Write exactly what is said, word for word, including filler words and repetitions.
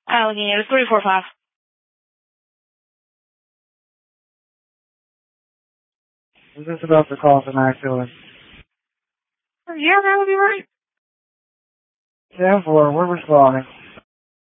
Allegheny, it was three four five. Is this about the cause of an accident? Yeah, that would be right. ten four, we're responding.